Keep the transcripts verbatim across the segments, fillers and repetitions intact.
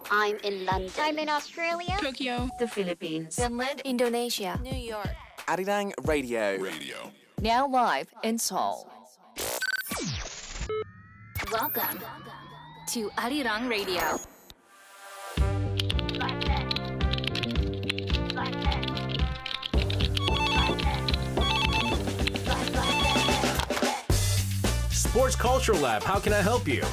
I'm in London. I'm in Australia. Tokyo. The Philippines. Finland. Indonesia. New York. Arirang Radio. Radio. Now live in Seoul. Welcome to Arirang Radio. Sports Culture Lab, how can I help you?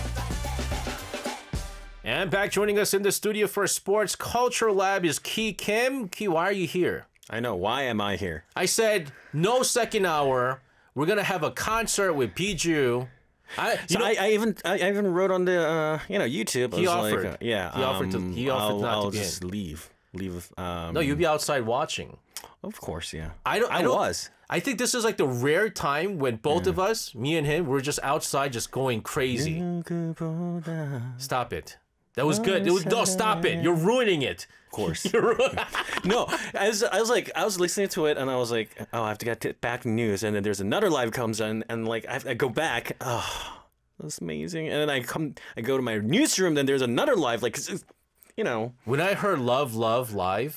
And back joining us in the studio for Sports Culture Lab is Ki Kim. Ki, why are you here? I know. Why am I here? I said, no second hour. We're going to have a concert with Biju. I, So know, I, I even I even wrote on the uh, you know YouTube. I He was offered. Like, uh, yeah, He offered to- um, he offered I'll, not to I'll be just in. leave. Leave. Um, no, you'll be outside watching. Of course, yeah. I don't. I, I don't, was. I think this is like the rare time when both of us, me and him, we're just outside, just going crazy. Stop it. That was good. It was, no, stop it. You're ruining it. Of course. You're ru- No, I was, I was like, I was listening to it, and I was like, oh, I have to get to back to news, and then there's another live comes on, and like I, have, I go back. Oh, that's amazing. And then I come, I go to my newsroom, then there's another live, like, it's- it's, you know. When I heard Love, Love live,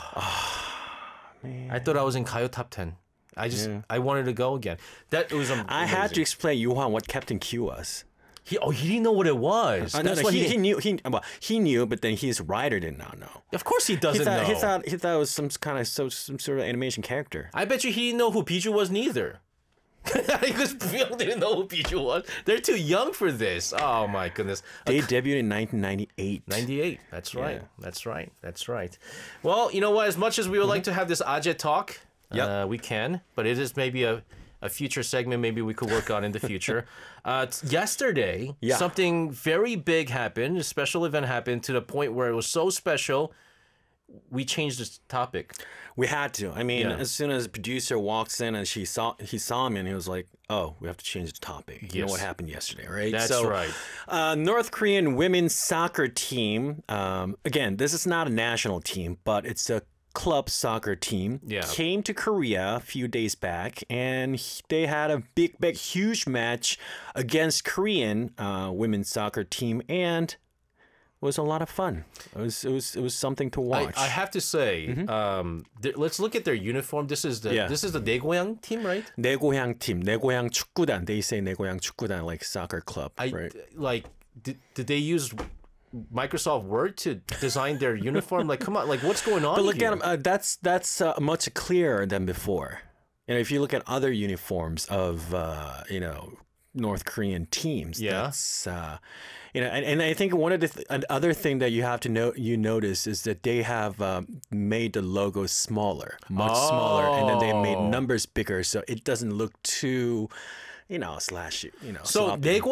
Man. I thought I was in Kayo Top ten. I just, Yeah. I wanted to go again. That was amazing. I had to explain Yuhan what Captain Q was. He, oh, he didn't know what it was. Uh, no, That's no, why he, he, he knew. He well, he knew, but then his writer did not know. Of course he doesn't He thought, know. he thought he thought it was some kind of so some sort of animation character. I bet you he didn't know who Biju was neither. Because Bill didn't know who Biju was. They're too young for this. Oh my goodness. They debuted in nineteen ninety-eight. ninety-eight. That's right. Yeah. That's right. That's right. Well, you know what? As much as we would like to have this Ajit talk, Yep. uh, we can. But it is maybe a, a future segment maybe we could work on in the future. uh, t- yesterday, Yeah. something very big happened. A special event happened to the point where it was so special, we changed the topic. We had to. I mean, Yeah. as soon as the producer walks in and she saw he saw me and he was like, "Oh, we have to change the topic." You know Yes. what happened yesterday, right? That's so, right. Uh, North Korean women's soccer team. Um, again, this is not a national team, but it's a club soccer team. Yeah. Came to Korea a few days back, and he- they had a big, big, huge match against Korean uh, women's soccer team, and it was a lot of fun. It was it was it was something to I, watch. I have to say, um, th- let's look at their uniform. This is the Yeah. this is the Daegoyang team, right? 내고향 team, 내고향 축구단. They say 내고향 축구단, like soccer club, I right? like. Did, did they use Microsoft Word to design their uniform? Like, come on, like what's going on? But look here? at them. Uh, that's that's uh, much clearer than before. You know, if you look at other uniforms of uh, you know North Korean teams, Yeah. that's uh, you know, and, and I think one of the th- another thing that you have to know you notice is that they have um, made the logo smaller, much smaller, and then they made Oh. numbers bigger, so it doesn't look too, you know, slash, you know. So sloppy.